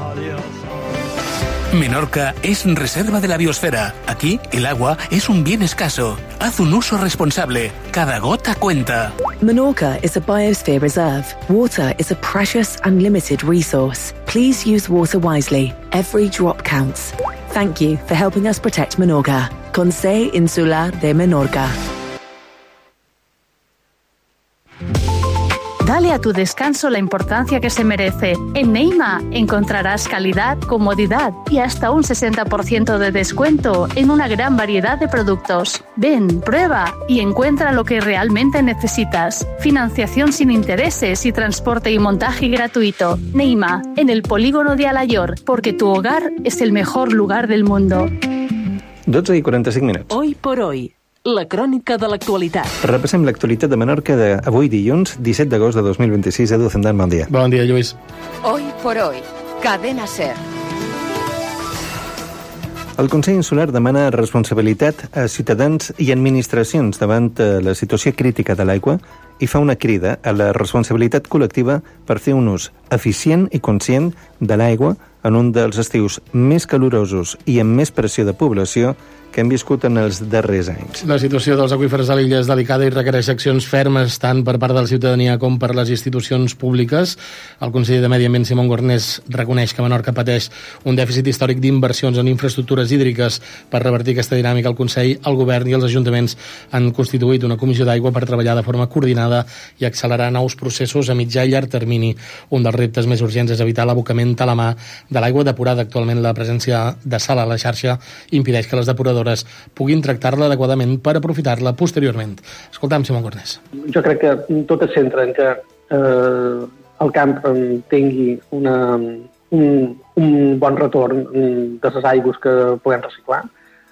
Menorca es reserva de la biosfera. Aquí, el agua es un bien escaso. Haz un uso responsable. Cada gota cuenta. Menorca is a biosphere reserve. Water is a precious and limited resource. Please use water wisely. Every drop counts. Thank you for helping us protect Menorca. Consell Insular de Menorca. Dale a tu descanso la importancia que se merece. En Neima encontrarás calidad, comodidad y hasta un 60% de descuento en una gran variedad de productos. Ven, prueba y encuentra lo que realmente necesitas. Financiación sin intereses y transporte y montaje gratuito. Neima, en el polígono de Alayor, porque tu hogar es el mejor lugar del mundo. 12:45 minuts. Hoy por hoy. La crònica de l'actualitat. Repassem l'actualitat de Menorca d'avui dilluns, 17 d'agost de 2026. Edu Zendán, bon dia. Bon dia, Lluís. Hoy por hoy, Cadena SER. El Consell Insular demana responsabilitat a ciutadans i administracions davant la situació crítica de l'aigua i fa una crida a la responsabilitat col·lectiva per fer un ús eficient i conscient de l'aigua en un dels estius més calorosos i amb més pressió de població que hem viscut en els darrers anys. La situació dels aqüífers de l'illa és delicada i requereix accions fermes tant per part de la ciutadania com per les institucions públiques. El conseller de Medi Ambient, Simón Gornés, reconeix que Menorca pateix un dèficit històric d'inversions en infraestructures hídriques. Per revertir aquesta dinàmica, el Consell, el Govern i els ajuntaments han constituït una comissió d'aigua per treballar de forma coordinada i accelerar nous processos a mitjà i llarg termini. Un dels reptes més urgents és evitar l'abocament a la mà de l'aigua depurada. Actualment, la presència de sal a la xarxa impedeix que les depuradores puguin tractar-la adequadament per aprofitar-la posteriorment. Escoltam Simón Gornés. Jo crec que tot es centra en que el camp tingui un bon retorn de les aigües que puguem reciclar,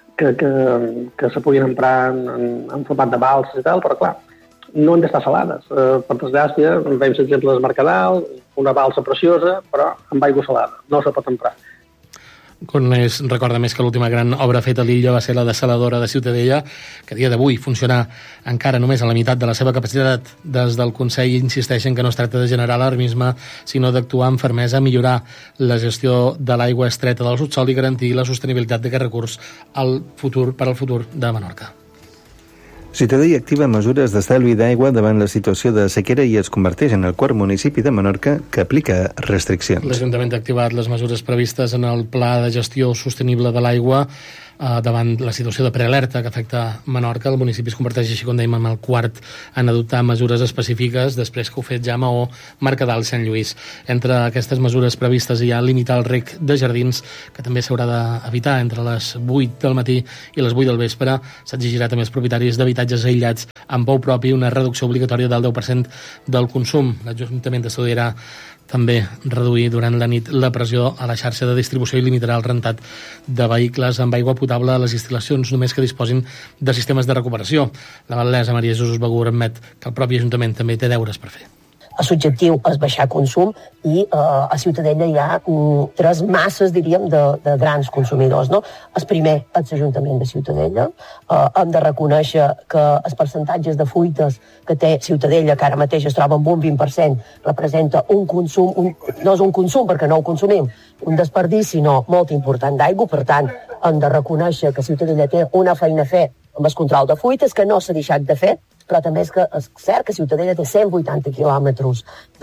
que se puguin emprar en format de balses i tal, però clar, no han d'estar salades. Per desgràcia, veiem l'exemple del Mercadal, una balsa preciosa, però amb aigua salada, no se pot emprar. Gornés recorda més que l'última gran obra feta a l'illa va ser la dessaladora de Ciutadella, que a dia d'avui funciona encara només a la meitat de la seva capacitat. Des del Consell insisteixen que no es tracta de generar alarmisme, sinó d'actuar amb fermesa a millorar la gestió de l'aigua estreta del subsòl i garantir la sostenibilitat d'aquest recurs per al futur de Menorca. Ciutadella activa mesures d'estalvi d'aigua davant la situació de sequera i es converteix en el quart municipi de Menorca que aplica restriccions. L'Ajuntament ha activat les mesures previstes en el Pla de Gestió Sostenible de l'Aigua davant la situació de prealerta que afecta Menorca. El municipi es converteix, així com dèiem, en el quart en adoptar mesures específiques després que ho fet ja Maó, Mercadal i Sant Lluís. Entre aquestes mesures previstes hi ha limitar el reg de jardins, que també s'haurà d'evitar entre les 8 del matí i les 8 del vespre. S'exigirà també als propietaris d'habitatges aïllats amb pou propi una reducció obligatòria del 10% del consum. L'Ajuntament estudiarà també reduir durant la nit la pressió a la xarxa de distribució i limitarà el rentat de vehicles amb aigua potable a les instal·lacions només que disposin de sistemes de recuperació. La batllessa Maria Jesús Begur admet que el propi Ajuntament també té deures per fer. L'objectiu és baixar consum i a Ciutadella hi ha tres masses, diríem, de grans consumidors. No? El primer és l'Ajuntament de Ciutadella. Hem de reconèixer que els percentatges de fuites que té Ciutadella, que ara mateix es troba amb un 20%, representa un consum, no és un consum perquè no ho consumim, un desperdici no molt important d'aigua. Per tant, hem de reconèixer que Ciutadella té una feina a fer amb el control de fuites que no s'ha deixat de fer, però també és cert que Ciutadella té 180 quilòmetres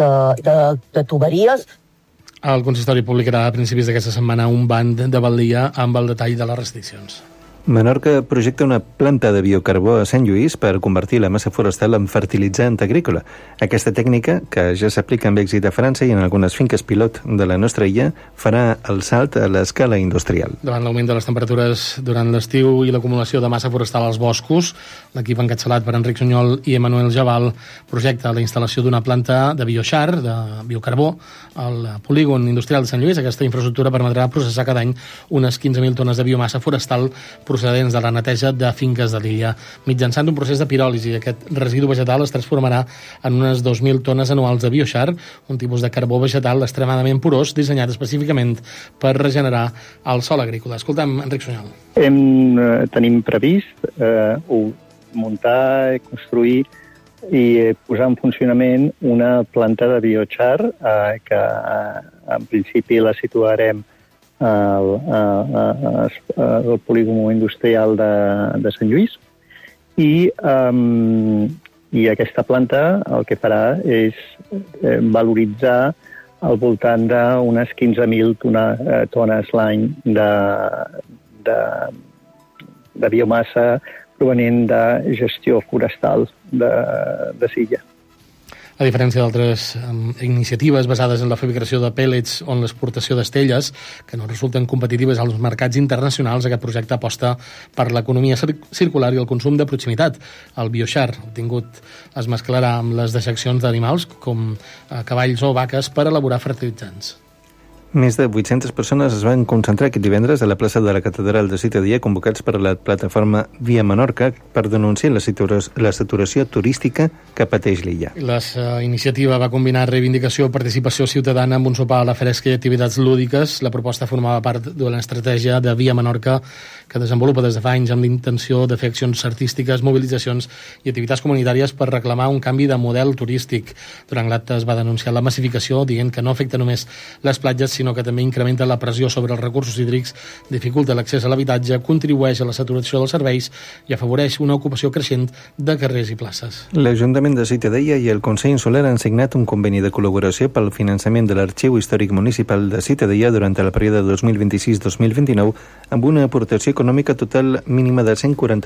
de tuberies. El consistori publicarà a principis d'aquesta setmana un band de Badia amb el detall de les restriccions. Menorca projecta una planta de biocarbó a Sant Lluís per convertir la massa forestal en fertilitzant agrícola. Aquesta tècnica, que ja s'aplica amb èxit a França i en algunes finques pilot de la nostra illa, farà el salt a l'escala industrial. Davant l'augment de les temperatures durant l'estiu i l'acumulació de massa forestal als boscos, l'equip encapçalat per Enric Sunyol i Emanuel Jabal projecta la instal·lació d'una planta de biochar, de biocarbó, al polígon industrial de Sant Lluís. Aquesta infraestructura permetrà processar cada any unes 15.000 tones de biomassa forestal procedents de la neteja de finques de l'illa. Mitjançant un procés de piròlisi, aquest residu vegetal es transformarà en unes 2.000 tones anuals de biochar, un tipus de carbó vegetal extremadament porós, dissenyat específicament per regenerar el sòl agrícola. Escoltem Enric Sunyol. Tenim previst muntar i construir posar en funcionament una planta de biochar que en principi la situarem al polígon industrial de Sant Lluís i aquesta planta el que farà és valoritzar al voltant d'unes 15.000 tones l'any de biomassa provenent de gestió forestal de Silla. A diferència d'altres iniciatives basades en la fabricació de pèl·lets o en l'exportació d'estelles, que no resulten competitives als mercats internacionals, aquest projecte aposta per l'economia circular i el consum de proximitat. El biochar obtingut es mesclarà amb les dejeccions d'animals, com cavalls o vaques, per elaborar fertilitzants. Més de 800 persones es van concentrar aquest divendres a la plaça de la Catedral de Ciutadella, convocats per la plataforma Via Menorca per denunciar la saturació turística que pateix l'illa. La iniciativa va combinar reivindicació i participació ciutadana amb un sopar a la fresca i activitats lúdiques. La proposta formava part de l'estratègia de Via Menorca, que desenvolupa des de fa anys amb l'intenció de fer accions artístiques, mobilitzacions i activitats comunitàries per reclamar un canvi de model turístic. Durant l'acte es va denunciar la massificació, dient que no afecta només les platges, sinó que també incrementa la pressió sobre els recursos hídrics, dificulta l'accés a l'habitatge, contribueix a la saturació dels serveis i afavoreix una ocupació creixent de carrers i places. L'Ajuntament de Ciutadella i el Consell Insular han signat un conveni de col·laboració pel finançament de l'Arxiu Històric Municipal de Ciutadella durant el període 2026-2029 amb una aportació econòmica total mínima de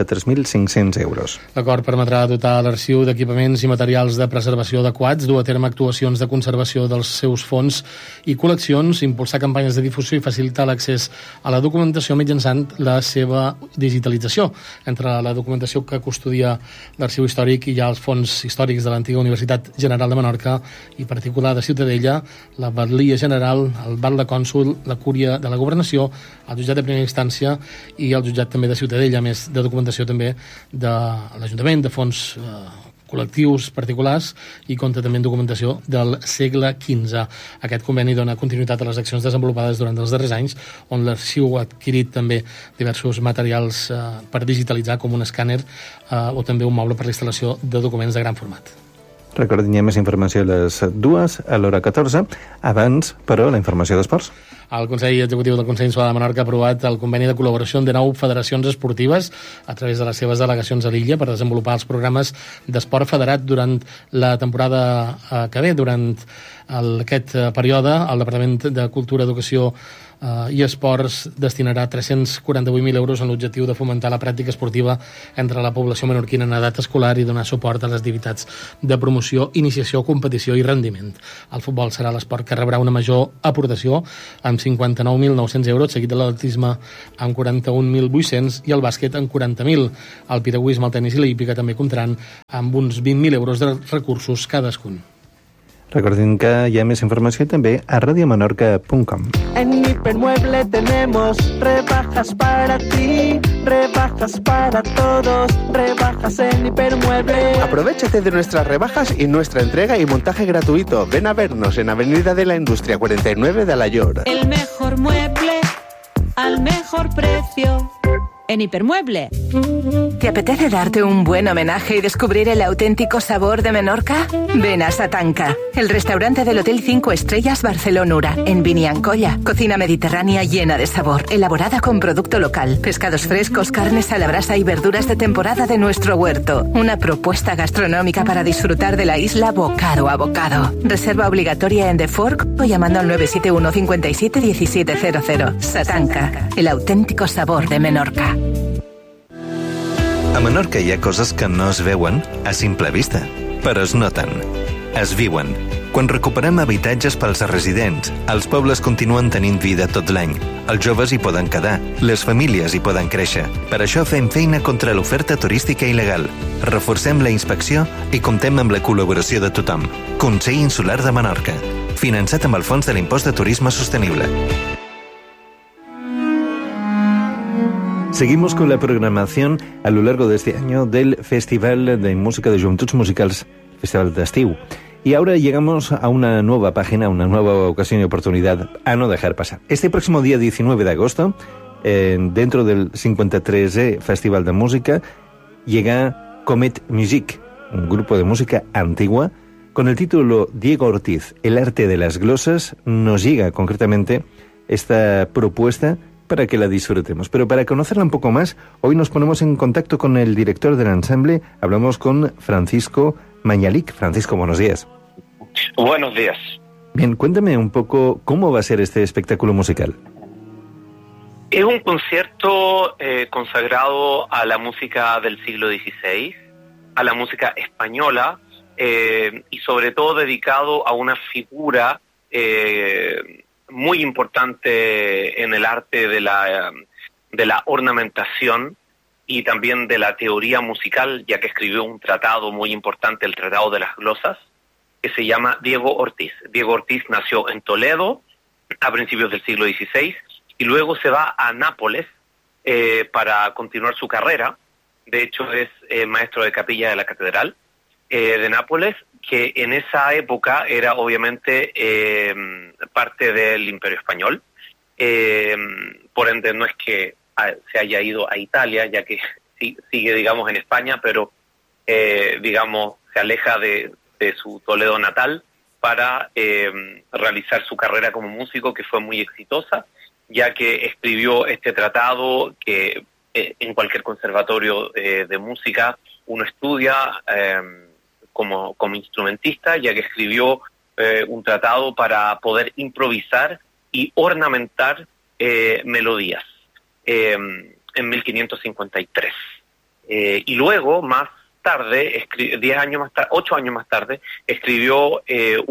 143.500 euros. L'acord permetrà dotar l'arxiu d'equipaments i materials de preservació adequats, dur a terme actuacions de conservació dels seus fons i col·leccions, impulsar campanyes de difusió i facilitar l'accés a la documentació mitjançant la seva digitalització. Entre la documentació que custodia l'Arxiu Històric hi ha els fons històrics de l'antiga Universitat General de Menorca i particular de Ciutadella, la Batlia General, el Val de Cònsul, la Cúria de la Governació, el Jutjat de Primera Instància i el Jutjat també de Ciutadella, a més de documentació també de l'Ajuntament, de fons col·lectius particulars i compta també en documentació del segle XV. Aquest conveni dona continuïtat a les accions desenvolupades durant els darrers anys, on l'arxiu ha adquirit també diversos materials per digitalitzar, com un escàner o també un moble per la instal·lació de documents de gran format. Recordin, hi ha més informació a les 2, a l'hora 14. Abans, però, la informació d'esports. El Consell Executiu del Consell Insular de Menorca ha aprovat el conveni de col·laboració amb 19 federacions esportives a través de les seves delegacions a l'illa per desenvolupar els programes d'esport federat durant la temporada que ve. Durant aquest període, el Departament de Cultura, Educació i Esports destinarà 348.000 euros en l'objectiu de fomentar la pràctica esportiva entre la població menorquina en edat escolar i donar suport a les activitats de promoció, iniciació, competició i rendiment. El futbol serà l'esport que rebrà una major aportació amb 59.900 euros, seguit de l'atletisme amb 41.800 i el bàsquet amb 40.000. El piragüisme, el tenis i la hípica també comptaran amb uns 20.000 euros de recursos cadascun. Recordin que hi ha més informació també a radiomenorca.com. En Hipermueble tenemos rebajas para ti, rebajas para todos, rebajas en Hipermueble. Aprovechate de nuestras rebajas y nuestra entrega y montaje gratuito. Ven a vernos en Avenida de la Industria 49 de Alayor. El mejor mueble al mejor precio. En Hipermueble. ¿Te apetece darte un buen homenaje y descubrir el auténtico sabor de Menorca? Ven a Satanca, el restaurante del Hotel 5 Estrellas Barcelona, en Biniancolla. Cocina mediterránea llena de sabor, elaborada con producto local, pescados frescos, carnes a la brasa y verduras de temporada de nuestro huerto. Una propuesta gastronómica para disfrutar de la isla bocado a bocado. Reserva obligatoria en The Fork o llamando al 971 57 1700. Satanca, el auténtico sabor de Menorca. A Menorca hi ha coses que no es veuen a simple vista, però es noten, es viuen. Quan recuperem habitatges pels residents, els pobles continuen tenint vida tot l'any. Els joves hi poden quedar, les famílies hi poden créixer. Per això fem feina contra l'oferta turística il·legal. Reforcem la inspecció i comptem amb la col·laboració de tothom. Consell Insular de Menorca. Finançat amb el Fons de l'Impost de Turisme Sostenible. Seguimos con la programación a lo largo de este año del Festival de Música de Juventuds Musicals, Festival de Estiu. Y ahora llegamos a una nueva página, una nueva ocasión y oportunidad a no dejar pasar. Este próximo día 19 de agosto, dentro del 53 Festival de Música, llega Comet Music, un grupo de música antigua, con el título Diego Ortiz, el arte de las glosas, nos llega concretamente esta propuesta para que la disfrutemos. Pero para conocerla un poco más, hoy nos ponemos en contacto con el director del ensamble. Hablamos con Francisco Mañalic. Francisco, buenos días. Buenos días. Bien, cuéntame un poco cómo va a ser este espectáculo musical. Es un concierto consagrado a la música del siglo XVI, a la música española, y sobre todo dedicado a una figura muy importante en el arte de la ornamentación y también de la teoría musical, ya que escribió un tratado muy importante, el Tratado de las Glosas, que se llama Diego Ortiz. Diego Ortiz nació en Toledo a principios del siglo XVI y luego se va a Nápoles para continuar su carrera. De hecho, es maestro de capilla de la Catedral de Nápoles, que en esa época era obviamente parte del Imperio Español. Por ende, no es que se haya ido a Italia, ya que sigue, digamos, en España, pero, digamos, se aleja de su Toledo natal para realizar su carrera como músico, que fue muy exitosa, ya que escribió este tratado que en cualquier conservatorio de música uno estudia como instrumentista, ya que escribió un tratado para poder improvisar y ornamentar melodías en 1553. Y luego, más tarde, 8 años más tarde, escribió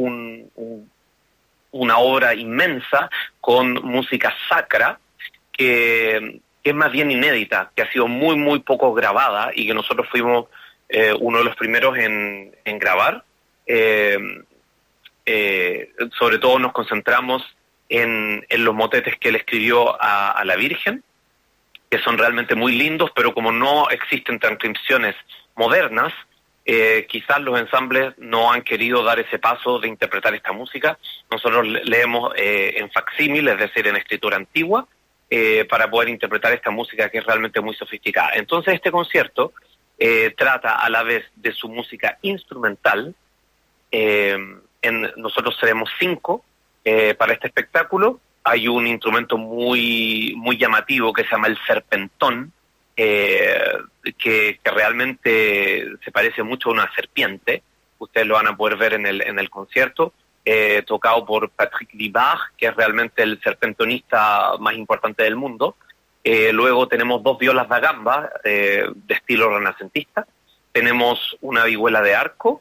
una obra inmensa con música sacra que es más bien inédita, que ha sido muy, muy poco grabada y que nosotros fuimos uno de los primeros en grabar. Sobre todo nos concentramos en los motetes que él escribió a la Virgen, que son realmente muy lindos, pero como no existen transcripciones modernas, quizás los ensambles no han querido dar ese paso de interpretar esta música. Nosotros leemos en facsímil, es decir, en escritura antigua, para poder interpretar esta música que es realmente muy sofisticada. Entonces este concierto trata a la vez de su música instrumental. Nosotros seremos 5 para este espectáculo. Hay un instrumento muy, muy llamativo que se llama el serpentón, que realmente se parece mucho a una serpiente. Ustedes lo van a poder ver en el concierto, tocado por Patrick Libard, que es realmente el serpentonista más importante del mundo. Luego tenemos 2 violas da gamba de estilo renacentista, tenemos una vihuela de arco,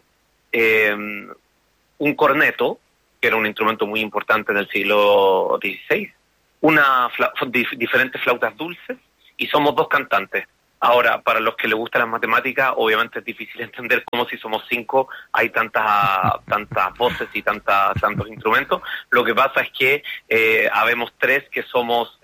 un corneto, que era un instrumento muy importante en el siglo XVI, diferentes flautas dulces, y somos 2 cantantes. Ahora, para los que les gustan las matemáticas, obviamente es difícil entender cómo si somos 5 hay tantas voces y tantos instrumentos. Lo que pasa es que habemos 3 que somos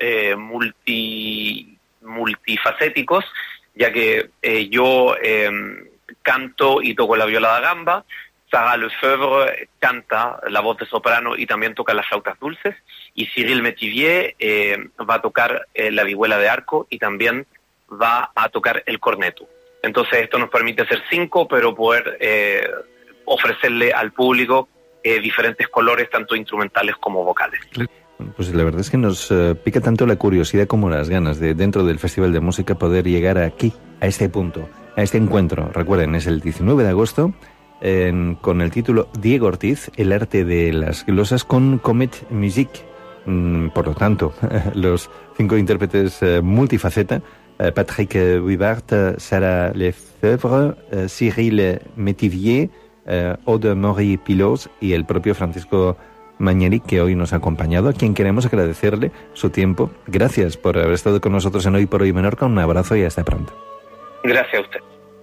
multifacéticos, ya que yo canto y toco la viola da gamba, Sarah Lefebvre canta la voz de soprano y también toca las flautas dulces, y Cyril Métivier va a tocar la vihuela de arco y también va a tocar el corneto. Entonces esto nos permite ser 5, pero poder ofrecerle al público diferentes colores, tanto instrumentales como vocales. Bueno, pues la verdad es que nos pica tanto la curiosidad como las ganas de, dentro del Festival de Música, poder llegar aquí, a este punto, a este encuentro. Recuerden, es el 19 de agosto, con el título Diego Ortiz, el arte de las glosas, con Comet Musique. Por lo tanto, los 5 intérpretes multifaceta, Patrick Wibart, Sarah Lefebvre, Cyril Métivier, Aude Maury Pilos y el propio Francisco Mañalic, que hoy nos ha acompañado, a quien queremos agradecerle su tiempo. Gracias por haber estado con nosotros en Hoy por Hoy Menorca. Un abrazo y hasta pronto. Gracias a usted.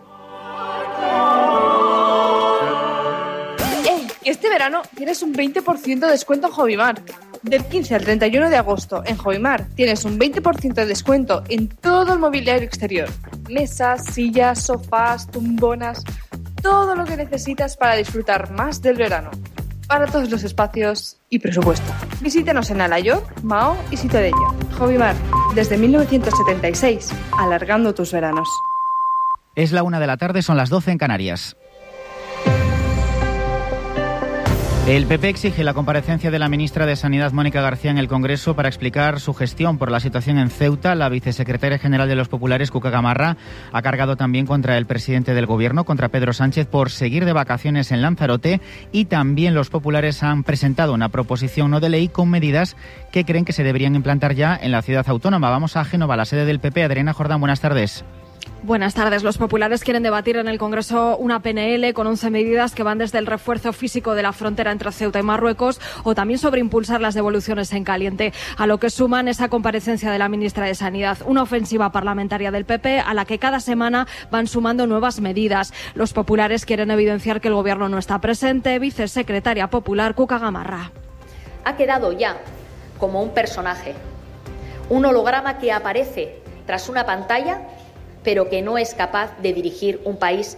Este verano tienes un 20% de descuento en Jovimar. Del 15 al 31 de agosto en Jovimar tienes un 20% de descuento en todo el mobiliario exterior. Mesas, sillas, sofás, tumbonas, todo lo que necesitas para disfrutar más del verano. Para todos los espacios y presupuesto. Visítenos en Alayor, Mao y Ciutadella. Jovimar, desde 1976, alargando tus veranos. Es la 1 de la tarde, son las 12 en Canarias. El PP exige la comparecencia de la ministra de Sanidad, Mónica García, en el Congreso para explicar su gestión por la situación en Ceuta. La vicesecretaria general de los populares, Cuca Gamarra, ha cargado también contra el presidente del Gobierno, contra Pedro Sánchez, por seguir de vacaciones en Lanzarote, y también los populares han presentado una proposición no de ley con medidas que creen que se deberían implantar ya en la ciudad autónoma. Vamos a Génova, la sede del PP. Adriana Jordán, buenas tardes. Buenas tardes. Los populares quieren debatir en el Congreso una PNL con 11 medidas que van desde el refuerzo físico de la frontera entre Ceuta y Marruecos o también sobre impulsar las devoluciones en caliente, a lo que suman esa comparecencia de la ministra de Sanidad, una ofensiva parlamentaria del PP a la que cada semana van sumando nuevas medidas. Los populares quieren evidenciar que el Gobierno no está presente. Vicesecretaria popular Cuca Gamarra. Ha quedado ya como un personaje, un holograma que aparece tras una pantalla, pero que no es capaz de dirigir un país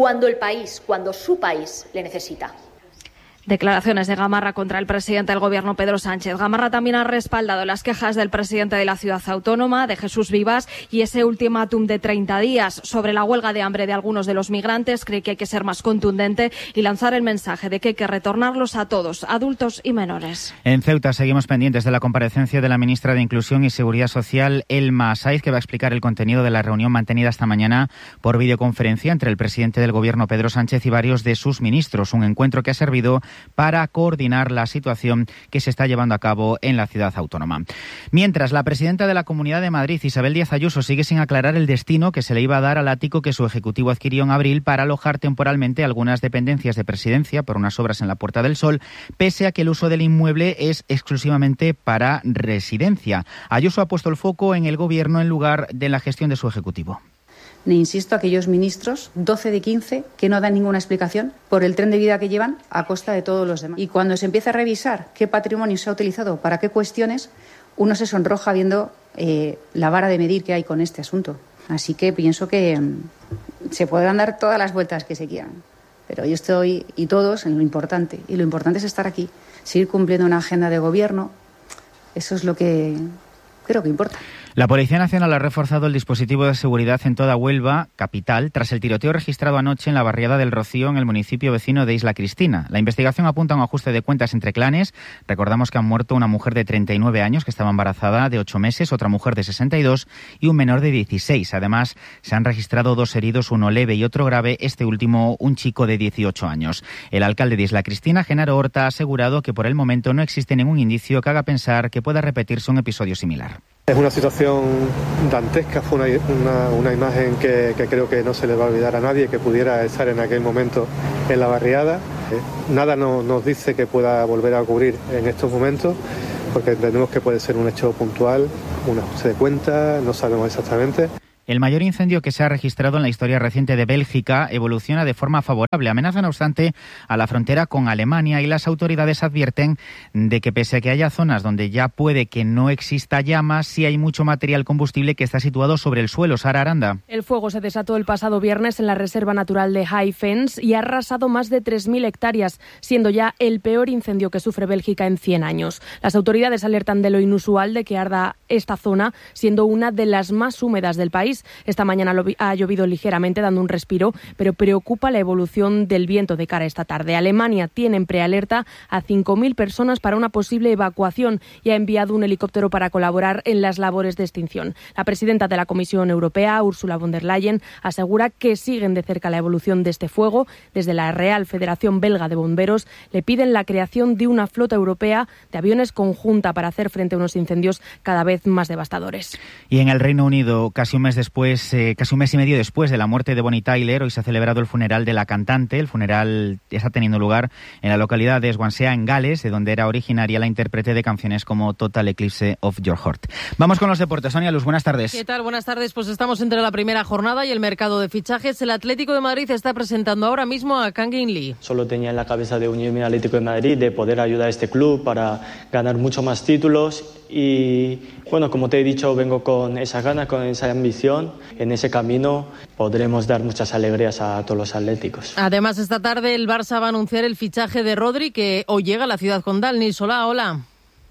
cuando su país le necesita. Declaraciones de Gamarra contra el presidente del Gobierno, Pedro Sánchez. Gamarra también ha respaldado las quejas del presidente de la ciudad autónoma, de Jesús Vivas, y ese ultimátum de 30 días sobre la huelga de hambre de algunos de los migrantes. Cree que hay que ser más contundente y lanzar el mensaje de que hay que retornarlos a todos, adultos y menores. En Ceuta seguimos pendientes de la comparecencia de la ministra de Inclusión y Seguridad Social, Elma Saiz, que va a explicar el contenido de la reunión mantenida esta mañana por videoconferencia entre el presidente del Gobierno, Pedro Sánchez, y varios de sus ministros. Un encuentro que ha servido para coordinar la situación que se está llevando a cabo en la ciudad autónoma. Mientras, la presidenta de la Comunidad de Madrid, Isabel Díaz Ayuso, sigue sin aclarar el destino que se le iba a dar al ático que su ejecutivo adquirió en abril para alojar temporalmente algunas dependencias de Presidencia por unas obras en la Puerta del Sol, pese a que el uso del inmueble es exclusivamente para residencia. Ayuso ha puesto el foco en el Gobierno en lugar de la gestión de su ejecutivo. Le insisto a aquellos ministros, 12 de 15, que no dan ninguna explicación por el tren de vida que llevan a costa de todos los demás. Y cuando se empieza a revisar qué patrimonio se ha utilizado para qué cuestiones, uno se sonroja viendo la vara de medir que hay con este asunto. Así que pienso que se podrán dar todas las vueltas que se quieran. Pero yo estoy, y todos, en lo importante. Y lo importante es estar aquí, seguir cumpliendo una agenda de gobierno. Eso es lo que creo que importa. La Policía Nacional ha reforzado el dispositivo de seguridad en toda Huelva, capital, tras el tiroteo registrado anoche en la barriada del Rocío, en el municipio vecino de Isla Cristina. La investigación apunta a un ajuste de cuentas entre clanes. Recordamos que han muerto una mujer de 39 años que estaba embarazada de 8 meses, otra mujer de 62 y un menor de 16. Además, se han registrado 2 heridos, uno leve y otro grave, este último un chico de 18 años. El alcalde de Isla Cristina, Genaro Horta, ha asegurado que por el momento no existe ningún indicio que haga pensar que pueda repetirse un episodio similar. Es una situación dantesca, fue una imagen que creo que no se le va a olvidar a nadie, que pudiera estar en aquel momento en la barriada. Nada nos dice que pueda volver a ocurrir en estos momentos, porque entendemos que puede ser un hecho puntual, un ajuste de cuentas, no sabemos exactamente. El mayor incendio que se ha registrado en la historia reciente de Bélgica evoluciona de forma favorable. Amenaza, no obstante, a la frontera con Alemania, y las autoridades advierten de que pese a que haya zonas donde ya puede que no exista llamas, sí hay mucho material combustible que está situado sobre el suelo. Sara Aranda. El fuego se desató el pasado viernes en la Reserva Natural de High Fens y ha arrasado más de 3.000 hectáreas, siendo ya el peor incendio que sufre Bélgica en 100 años. Las autoridades alertan de lo inusual de que arda esta zona, siendo una de las más húmedas del país. Esta mañana ha llovido ligeramente, dando un respiro, pero preocupa la evolución del viento de cara a esta tarde. Alemania tiene en prealerta a 5.000 personas para una posible evacuación y ha enviado un helicóptero para colaborar en las labores de extinción. La presidenta de la Comisión Europea, Ursula von der Leyen, asegura que siguen de cerca la evolución de este fuego. Desde la Real Federación Belga de Bomberos le piden la creación de una flota europea de aviones conjunta para hacer frente a unos incendios cada vez más devastadores. Y en el Reino Unido, casi un mes y medio después de la muerte de Bonnie Tyler, hoy se ha celebrado el funeral de la cantante. El funeral está teniendo lugar en la localidad de Swansea, en Gales, de donde era originaria la intérprete de canciones como Total Eclipse of Your Heart. Vamos con los deportes. Sonia Luz, buenas tardes. ¿Qué tal? Buenas tardes. Pues estamos entre la primera jornada y el mercado de fichajes. El Atlético de Madrid está presentando ahora mismo a Kang In Lee. Solo tenía en la cabeza de unirme al Atlético de Madrid, de poder ayudar a este club para ganar mucho más títulos. Y bueno, como te he dicho, vengo con esa gana, con esa ambición. En ese camino podremos dar muchas alegrías a todos los atléticos. Además, esta tarde el Barça va a anunciar el fichaje de Rodri, que hoy llega a la ciudad condal. Nils Solá, hola.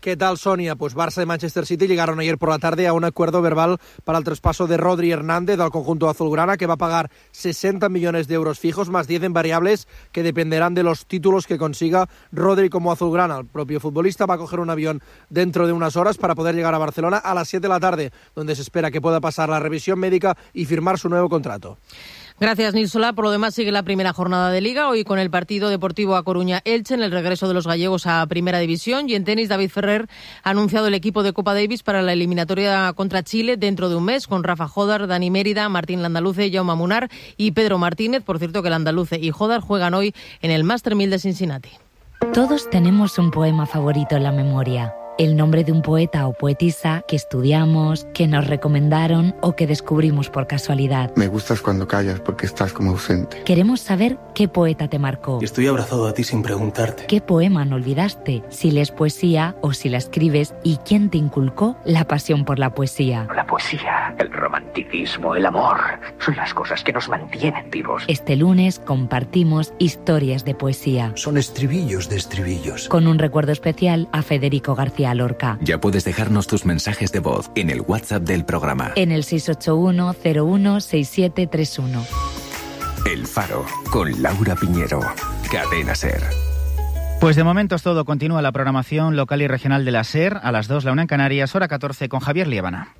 ¿Qué tal, Sonia? Pues Barça y Manchester City llegaron ayer por la tarde a un acuerdo verbal para el traspaso de Rodri Hernández al conjunto azulgrana, que va a pagar 60 millones de euros fijos, más 10 en variables, que dependerán de los títulos que consiga Rodri como azulgrana. El propio futbolista va a coger un avión dentro de unas horas para poder llegar a Barcelona a las 7 de la tarde, donde se espera que pueda pasar la revisión médica y firmar su nuevo contrato. Gracias, Nil Solá. Por lo demás, sigue la primera jornada de Liga, hoy con el partido Deportivo A Coruña-Elche en el regreso de los gallegos a Primera División. Y en tenis, David Ferrer ha anunciado el equipo de Copa Davis para la eliminatoria contra Chile dentro de un mes, con Rafa Jodar, Dani Mérida, Martín Landaluce, Jaume Munar y Pedro Martínez. Por cierto, que Landaluce y Jodar juegan hoy en el Master 1000 de Cincinnati. Todos tenemos un poema favorito en la memoria. El nombre de un poeta o poetisa que estudiamos, que nos recomendaron o que descubrimos por casualidad. Me gustas cuando callas porque estás como ausente. Queremos saber qué poeta te marcó. Estoy abrazado a ti sin preguntarte. ¿Qué poema no olvidaste? Si lees poesía o si la escribes, y quién te inculcó la pasión por la poesía. La poesía, el romanticismo, el amor, son las cosas que nos mantienen vivos. Este lunes compartimos historias de poesía. Son estribillos de estribillos. Con un recuerdo especial a Federico García Lorca. Ya puedes dejarnos tus mensajes de voz en el WhatsApp del programa. En el 681 01 6731. El Faro, con Laura Piñero. Cadena SER. Pues de momento es todo. Continúa la programación local y regional de la SER. A las 2, la 1 en Canarias, hora 14, con Javier Liébana.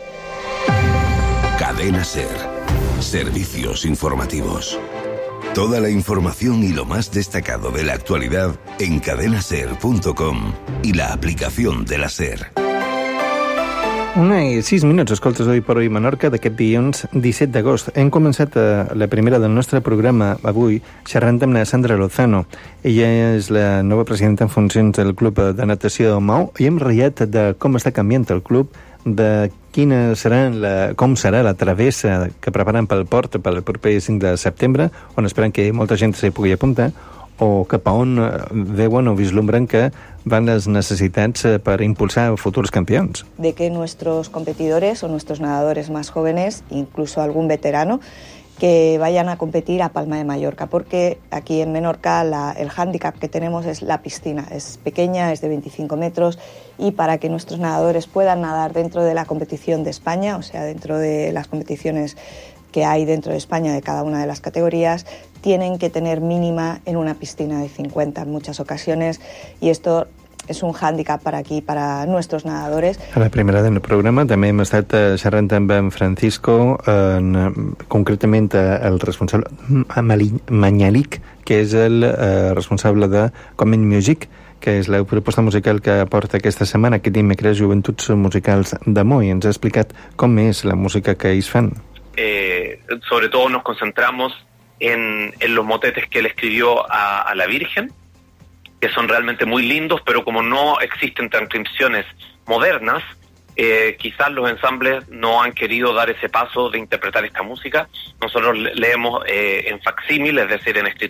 Cadena SER. Servicios informativos. Toda la información y lo más destacado de la actualidad en cadenaser.com y la aplicación de la SER. 1:06, escoltes Avui per Avui Menorca d'aquest dilluns 17 d'agost. Hem començat la primera del nostre programa avui xerrant amb la Sandra Lozano. Ella és la nova presidenta en funcions del Club de Natació Mau i hem riat de com està canviant el club, de com serà la travessa que preparen pel port pel proper 5 de setembre, on esperen que molta gent s'hi pugui apuntar, o cap a on veuen o vislumbren que van les necessitats per impulsar futurs campeones. De que nuestros competidores o nuestros nadadores más jóvenes, incluso algún veterano, que vayan a competir a Palma de Mallorca, porque aquí en Menorca el hándicap que tenemos es la piscina. Es pequeña, es de 25 metros, y para que nuestros nadadores puedan nadar dentro de la competición de España, o sea, dentro de las competiciones que hay dentro de España de cada una de las categorías, tienen que tener mínima en una piscina de 50 en muchas ocasiones, y esto és un hàndicap per aquí, per a nostres nedadores. A la primera del programa també hem estat xerrant amb en Francisco, concretament el responsable Mañalic, que és el responsable de Comment Music, que és la proposta musical que aporta aquesta setmana, aquest dimecres, Joventuts Musicals de Moi. Ens ha explicat com és la música que ells fan. Sobre todo nos concentramos en los motetes que él escribió a la Virgen, que son realmente muy lindos, pero como no existen transcripciones modernas, quizás los ensambles no han querido dar ese paso de interpretar esta música. Nosotros leemos en facsímil, es decir, en escritura